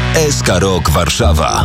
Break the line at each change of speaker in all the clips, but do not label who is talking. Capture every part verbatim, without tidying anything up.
S K Rok Warszawa.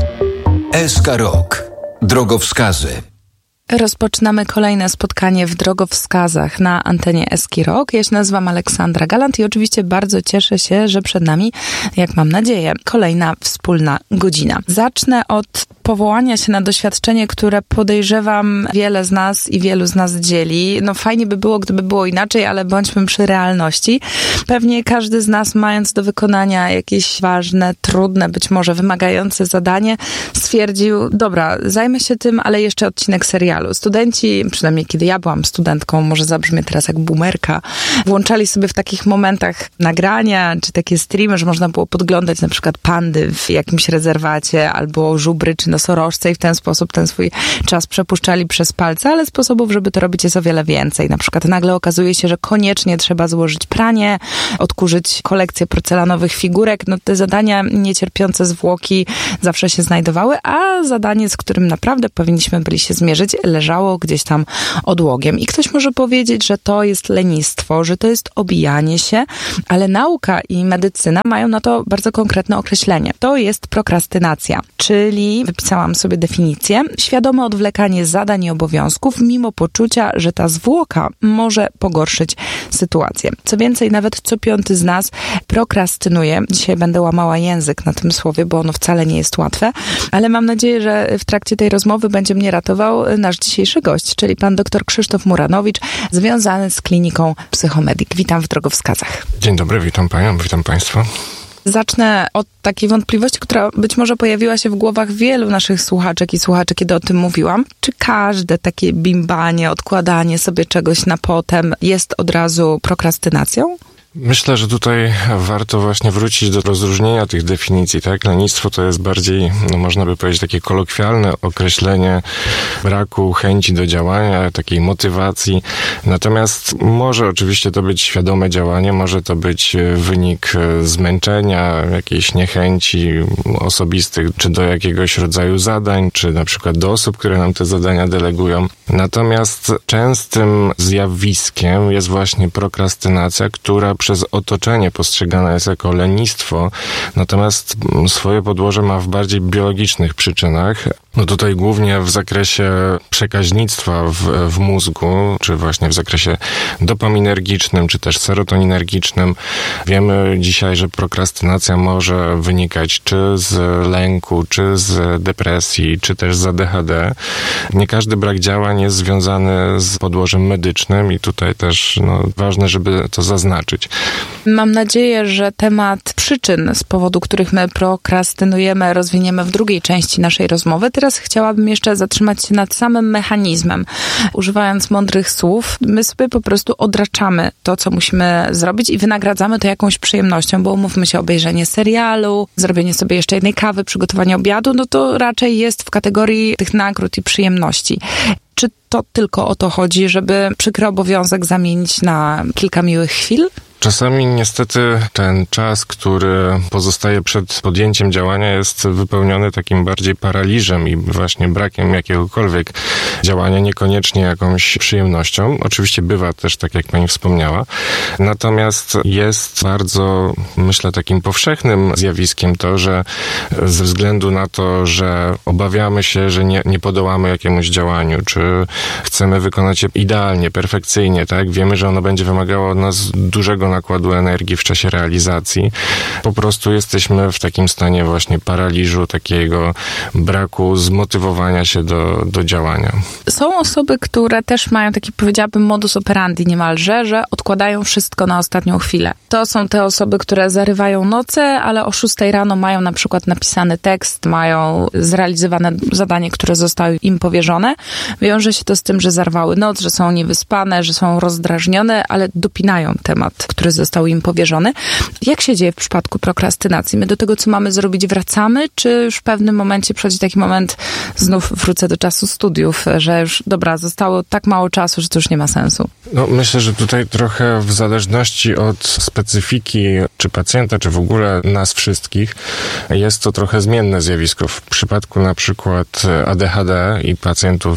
S K Rok. Drogowskazy.
Rozpoczynamy kolejne spotkanie w drogowskazach na antenie S K Rok. Ja się nazywam Aleksandra Galant i oczywiście bardzo cieszę się, że przed nami, jak mam nadzieję, kolejna wspólna godzina. Zacznę od powołania się na doświadczenie, które podejrzewam wiele z nas i wielu z nas dzieli. No fajnie by było, gdyby było inaczej, ale bądźmy przy realności. Pewnie każdy z nas, mając do wykonania jakieś ważne, trudne, być może wymagające zadanie, stwierdził, dobra, zajmę się tym, ale jeszcze odcinek serialu. Studenci, przynajmniej kiedy ja byłam studentką, może zabrzmię teraz jak boomerka, włączali sobie w takich momentach nagrania, czy takie streamy, że można było podglądać na przykład pandy w jakimś rezerwacie, albo żubry, czy nosorożce i w ten sposób ten swój czas przepuszczali przez palce, ale sposobów, żeby to robić jest o wiele więcej. Na przykład nagle okazuje się, że koniecznie trzeba złożyć pranie, odkurzyć kolekcję porcelanowych figurek. No te zadania niecierpiące zwłoki zawsze się znajdowały, a zadanie, z którym naprawdę powinniśmy byli się zmierzyć, leżało gdzieś tam odłogiem. I ktoś może powiedzieć, że to jest lenistwo, że to jest obijanie się, ale nauka i medycyna mają na to bardzo konkretne określenie. To jest prokrastynacja, czyli wypisałam sobie definicję, świadome odwlekanie zadań i obowiązków mimo poczucia, że ta zwłoka może pogorszyć sytuację. Co więcej, nawet co piąty z nas prokrastynuje. Dzisiaj będę łamała język na tym słowie, bo ono wcale nie jest łatwe, ale mam nadzieję, że w trakcie tej rozmowy będzie mnie ratował nasz dzisiejszy gość, czyli pan dr Krzysztof Muranowicz, związany z kliniką Psychomedik. Witam w drogowskazach.
Dzień dobry, witam panią, witam państwa.
Zacznę od takiej wątpliwości, która być może pojawiła się w głowach wielu naszych słuchaczek i słuchaczy, kiedy o tym mówiłam. Czy każde takie bimbanie, odkładanie sobie czegoś na potem jest od razu prokrastynacją?
Myślę, że tutaj warto właśnie wrócić do rozróżnienia tych definicji, tak? Lenistwo to jest bardziej, no można by powiedzieć, takie kolokwialne określenie braku chęci do działania, takiej motywacji. Natomiast może oczywiście to być świadome działanie, może to być wynik zmęczenia, jakiejś niechęci osobistych, czy do jakiegoś rodzaju zadań, czy na przykład do osób, które nam te zadania delegują. Natomiast częstym zjawiskiem jest właśnie prokrastynacja, która przez otoczenie postrzegana jest jako lenistwo, natomiast swoje podłoże ma w bardziej biologicznych przyczynach. No tutaj głównie w zakresie przekaźnictwa w, w mózgu, czy właśnie w zakresie dopaminergicznym, czy też serotoninergicznym. Wiemy dzisiaj, że prokrastynacja może wynikać czy z lęku, czy z depresji, czy też z A D H D. Nie każdy brak działań jest związany z podłożem medycznym i tutaj też no, ważne, żeby to zaznaczyć.
Mam nadzieję, że temat przyczyn, z powodu których my prokrastynujemy, rozwiniemy w drugiej części naszej rozmowy. Teraz chciałabym jeszcze zatrzymać się nad samym mechanizmem. Używając mądrych słów, my sobie po prostu odraczamy to, co musimy zrobić i wynagradzamy to jakąś przyjemnością, bo umówmy się, obejrzenie serialu, zrobienie sobie jeszcze jednej kawy, przygotowanie obiadu, no to raczej jest w kategorii tych nagród i przyjemności. Czy to tylko o to chodzi, żeby przykry obowiązek zamienić na kilka miłych chwil?
Czasami niestety ten czas, który pozostaje przed podjęciem działania, jest wypełniony takim bardziej paraliżem i właśnie brakiem jakiegokolwiek działania, niekoniecznie jakąś przyjemnością. Oczywiście bywa też tak, jak pani wspomniała. Natomiast jest bardzo, myślę, takim powszechnym zjawiskiem to, że ze względu na to, że obawiamy się, że nie, nie podołamy jakiemuś działaniu, czy chcemy wykonać je idealnie, perfekcyjnie, tak? Wiemy, że ono będzie wymagało od nas dużego nakładu energii w czasie realizacji. Po prostu jesteśmy w takim stanie właśnie paraliżu, takiego braku zmotywowania się do, do działania.
Są osoby, które też mają taki, powiedziałabym, modus operandi niemalże, że odkładają wszystko na ostatnią chwilę. To są te osoby, które zarywają noce, ale o szóstej rano mają na przykład napisany tekst, mają zrealizowane zadanie, które zostało im powierzone. Wiąże się to z tym, że zarwały noc, że są niewyspane, że są rozdrażnione, ale dopinają temat, który został im powierzony. Jak się dzieje w przypadku prokrastynacji? My do tego, co mamy zrobić, wracamy, czy już w pewnym momencie przychodzi taki moment, znów wrócę do czasu studiów, że już, dobra, zostało tak mało czasu, że to już nie ma sensu?
No, myślę, że tutaj trochę w zależności od specyfiki czy pacjenta, czy w ogóle nas wszystkich, jest to trochę zmienne zjawisko. W przypadku na przykład A D H D i pacjentów boryka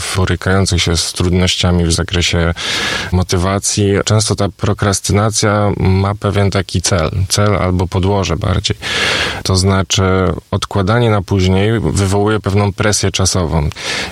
borykających się z trudnościami w zakresie motywacji. Często ta prokrastynacja ma pewien taki cel, cel albo podłoże bardziej. To znaczy odkładanie na później wywołuje pewną presję czasową.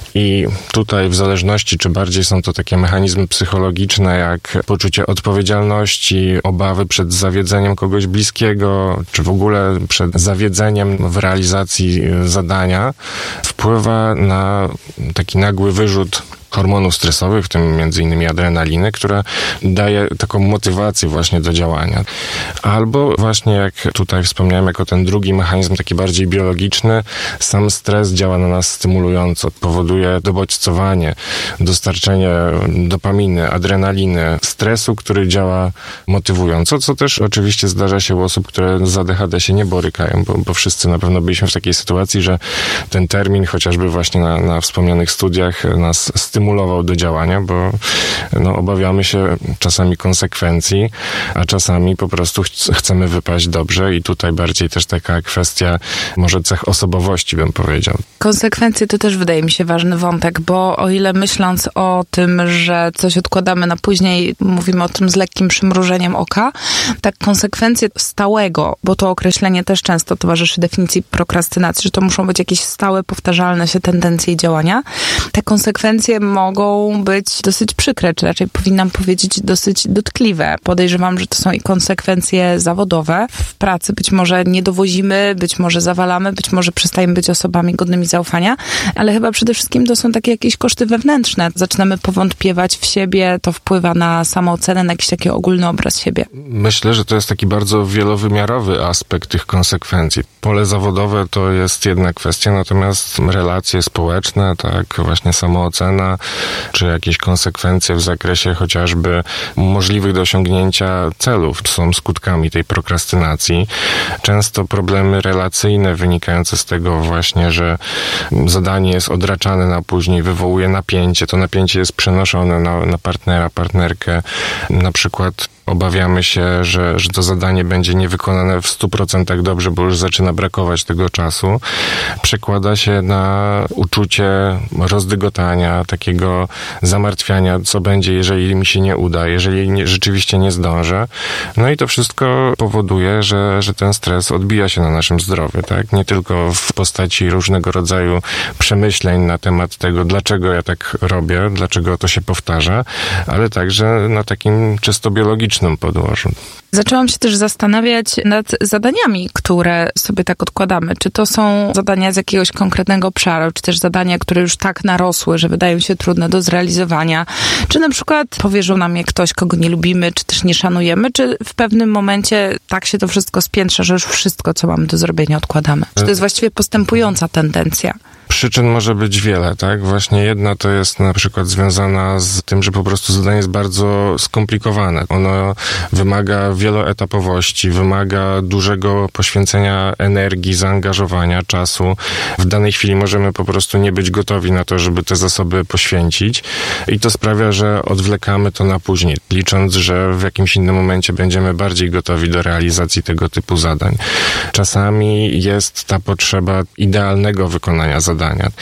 I tutaj w zależności, czy bardziej są to takie mechanizmy psychologiczne, jak poczucie odpowiedzialności, obawy przed zawiedzeniem kogoś bliskiego, czy w ogóle przed zawiedzeniem w realizacji zadania, wpływa na taki nagły wyrzut hormonów stresowych, w tym między innymi adrenaliny, która daje taką motywację właśnie do działania. Albo właśnie jak tutaj wspomniałem, jako ten drugi mechanizm, taki bardziej biologiczny, sam stres działa na nas stymulująco, powoduje dobodźcowanie, dostarczenie dopaminy, adrenaliny, stresu, który działa motywująco, co też oczywiście zdarza się u osób, które z A D H D się nie borykają, bo, bo wszyscy na pewno byliśmy w takiej sytuacji, że ten termin, chociażby właśnie na, na wspomnianych studiach, nas stymulował do działania, bo no, obawiamy się czasami konsekwencji, a czasami po prostu ch- chcemy wypaść dobrze i tutaj bardziej też taka kwestia może cech osobowości, bym powiedział.
Konsekwencje to też wydaje mi się ważny wątek, bo o ile myśląc o tym, że coś odkładamy na później, mówimy o tym z lekkim przymrużeniem oka, tak konsekwencje stałego, bo to określenie też często towarzyszy definicji prokrastynacji, że to muszą być jakieś stałe, powtarzalne się tendencje i działania. Te konsekwencje mogą być dosyć przykre, czy raczej powinnam powiedzieć dosyć dotkliwe. Podejrzewam, że to są i konsekwencje zawodowe. W pracy być może nie dowozimy, być może zawalamy, być może przestajemy być osobami godnymi zaufania, ale chyba przede wszystkim to są takie jakieś koszty wewnętrzne. Zaczynamy powątpiewać w siebie, to wpływa na samoocenę, na jakiś taki ogólny obraz siebie.
Myślę, że to jest taki bardzo wielowymiarowy aspekt tych konsekwencji. Pole zawodowe to jest jedna kwestia, natomiast relacje społeczne, tak, właśnie samoocena, czy jakieś konsekwencje w zakresie chociażby możliwych do osiągnięcia celów są skutkami tej prokrastynacji. Często problemy relacyjne wynikające z tego właśnie, że zadanie jest odraczane na później, wywołuje napięcie. To napięcie jest przenoszone na, na partnera, partnerkę. Na przykład obawiamy się, że, że to zadanie będzie niewykonane w stu procentach dobrze, bo już zaczyna brakować tego czasu. Przekłada się na uczucie rozdygotania, takiego zamartwiania, co będzie, jeżeli mi się nie uda, jeżeli nie, rzeczywiście nie zdążę. No i to wszystko powoduje, że, że ten stres odbija się na naszym zdrowiu, tak? Nie tylko w postaci różnego rodzaju przemyśleń na temat tego, dlaczego ja tak robię, dlaczego to się powtarza, ale także na takim czysto biologicznym podłożu.
Zaczęłam się też zastanawiać nad zadaniami, które sobie tak odkładamy. Czy to są zadania z jakiegoś konkretnego obszaru, czy też zadania, które już tak narosły, że wydają się trudne do zrealizowania. Czy na przykład powierzył nam je ktoś, kogo nie lubimy, czy też nie szanujemy, czy w pewnym momencie tak się to wszystko spiętrza, że już wszystko, co mamy do zrobienia, odkładamy. Czy to jest właściwie postępująca tendencja?
Przyczyn może być wiele, tak? Właśnie jedna to jest na przykład związana z tym, że po prostu zadanie jest bardzo skomplikowane. Ono wymaga wieloetapowości, wymaga dużego poświęcenia energii, zaangażowania, czasu. W danej chwili możemy po prostu nie być gotowi na to, żeby te zasoby poświęcić i to sprawia, że odwlekamy to na później, licząc, że w jakimś innym momencie będziemy bardziej gotowi do realizacji tego typu zadań. Czasami jest ta potrzeba idealnego wykonania zadania.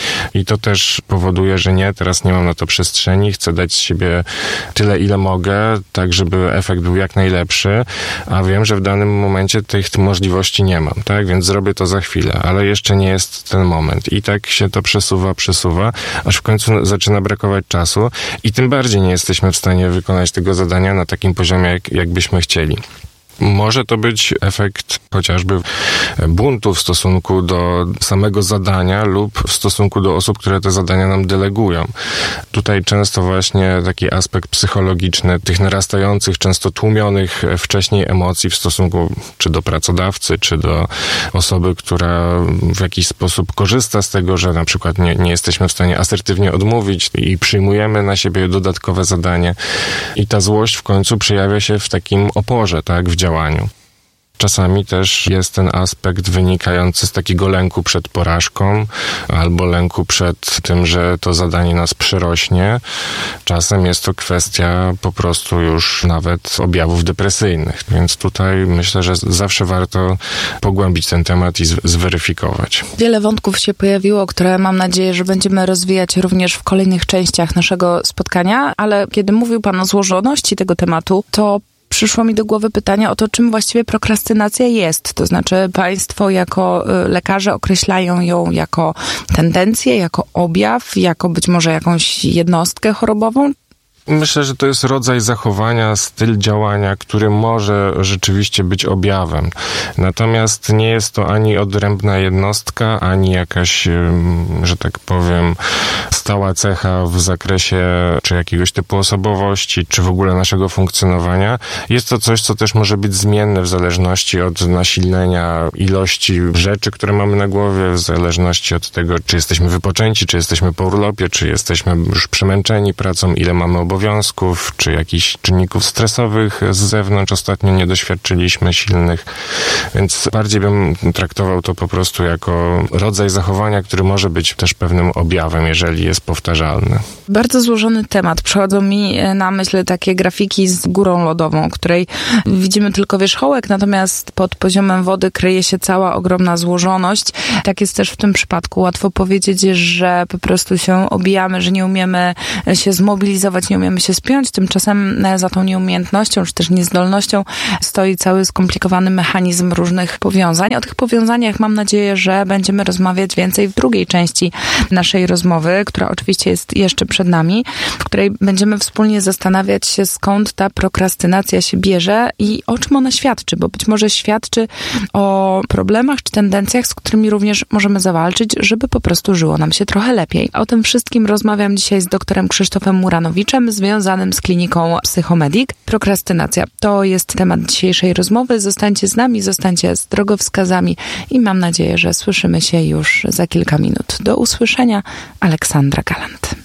I to też powoduje, że nie, teraz nie mam na to przestrzeni, chcę dać z siebie tyle, ile mogę, tak żeby efekt był jak najlepszy, a wiem, że w danym momencie tych możliwości nie mam, tak, więc zrobię to za chwilę, ale jeszcze nie jest ten moment. I tak się to przesuwa, przesuwa, aż w końcu zaczyna brakować czasu i tym bardziej nie jesteśmy w stanie wykonać tego zadania na takim poziomie, jak, jakbyśmy chcieli. Może to być efekt chociażby buntu w stosunku do samego zadania lub w stosunku do osób, które te zadania nam delegują. Tutaj często właśnie taki aspekt psychologiczny tych narastających, często tłumionych wcześniej emocji w stosunku czy do pracodawcy, czy do osoby, która w jakiś sposób korzysta z tego, że na przykład nie, nie jesteśmy w stanie asertywnie odmówić i przyjmujemy na siebie dodatkowe zadanie. I ta złość w końcu przejawia się w takim oporze, tak, w działaniu. Czasami też jest ten aspekt wynikający z takiego lęku przed porażką albo lęku przed tym, że to zadanie nas przerośnie. Czasem jest to kwestia po prostu już nawet objawów depresyjnych, więc tutaj myślę, że zawsze warto pogłębić ten temat i zweryfikować.
Wiele wątków się pojawiło, które mam nadzieję, że będziemy rozwijać również w kolejnych częściach naszego spotkania, ale kiedy mówił Pan o złożoności tego tematu, to przyszło mi do głowy pytanie o to, czym właściwie prokrastynacja jest. To znaczy państwo jako lekarze określają ją jako tendencję, jako objaw, jako być może jakąś jednostkę chorobową.
Myślę, że to jest rodzaj zachowania, styl działania, który może rzeczywiście być objawem. Natomiast nie jest to ani odrębna jednostka, ani jakaś, że tak powiem, stała cecha w zakresie czy jakiegoś typu osobowości, czy w ogóle naszego funkcjonowania. Jest to coś, co też może być zmienne w zależności od nasilenia ilości rzeczy, które mamy na głowie, w zależności od tego, czy jesteśmy wypoczęci, czy jesteśmy po urlopie, czy jesteśmy już przemęczeni pracą, ile mamy obowiązków. obowiązków, czy jakichś czynników stresowych z zewnątrz ostatnio nie doświadczyliśmy silnych, więc bardziej bym traktował to po prostu jako rodzaj zachowania, który może być też pewnym objawem, jeżeli jest powtarzalny.
Bardzo złożony temat. Przychodzą mi na myśl takie grafiki z górą lodową, której widzimy tylko wierzchołek, natomiast pod poziomem wody kryje się cała ogromna złożoność. Tak jest też w tym przypadku. Łatwo powiedzieć, że po prostu się obijamy, że nie umiemy się zmobilizować, nie umiemy się spiąć. Tymczasem za tą nieumiejętnością, czy też niezdolnością stoi cały skomplikowany mechanizm różnych powiązań. O tych powiązaniach mam nadzieję, że będziemy rozmawiać więcej w drugiej części naszej rozmowy, która oczywiście jest jeszcze przed nami, w której będziemy wspólnie zastanawiać się, skąd ta prokrastynacja się bierze i o czym ona świadczy, bo być może świadczy o problemach czy tendencjach, z którymi również możemy zawalczyć, żeby po prostu żyło nam się trochę lepiej. O tym wszystkim rozmawiam dzisiaj z doktorem Krzysztofem Muranowiczem, związanym z kliniką Psychomedik. Prokrastynacja to jest temat dzisiejszej rozmowy. Zostańcie z nami, zostańcie z drogowskazami i mam nadzieję, że słyszymy się już za kilka minut. Do usłyszenia. Aleksandra Galant.